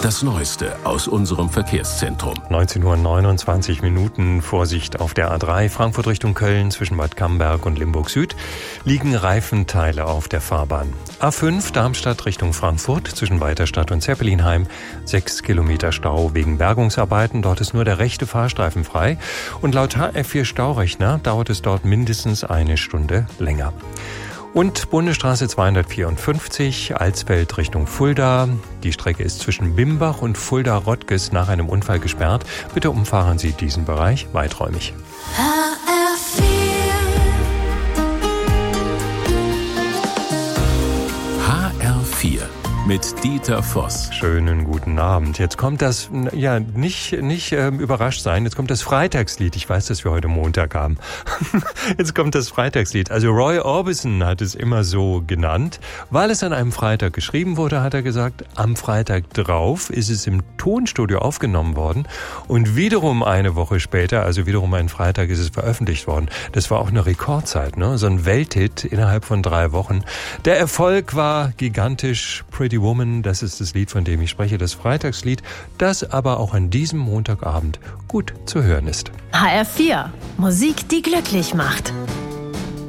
Das Neueste aus unserem Verkehrszentrum. 19:29 Uhr, Vorsicht auf der A3, Frankfurt Richtung Köln zwischen Bad Camberg und Limburg Süd, liegen Reifenteile auf der Fahrbahn. A5 Darmstadt Richtung Frankfurt zwischen Weiterstadt und Zeppelinheim, 6 Kilometer Stau wegen Bergungsarbeiten, dort ist nur der rechte Fahrstreifen frei. Und laut HF4 Staurechner dauert es dort mindestens eine Stunde länger. Und Bundesstraße 254, Alsfeld Richtung Fulda. Die Strecke ist zwischen Bimbach und Fulda-Rottges nach einem Unfall gesperrt. Bitte umfahren Sie diesen Bereich weiträumig. HR4 mit Dieter Voss. Schönen guten Abend. Jetzt kommt das, nicht überrascht sein, jetzt kommt das Freitagslied. Ich weiß, dass wir heute Montag haben. Jetzt kommt das Freitagslied. Also Roy Orbison hat es immer so genannt. Weil es an einem Freitag geschrieben wurde, hat er gesagt, am Freitag drauf ist es im Tonstudio aufgenommen worden. Und wiederum eine Woche später, also wiederum einen Freitag, ist es veröffentlicht worden. Das war auch eine Rekordzeit, ne? So ein Welthit innerhalb von 3 Wochen. Der Erfolg war gigantisch. Pretty Woman, das ist das Lied, von dem ich spreche, das Freitagslied, das aber auch an diesem Montagabend gut zu hören ist. HR4, Musik, die glücklich macht.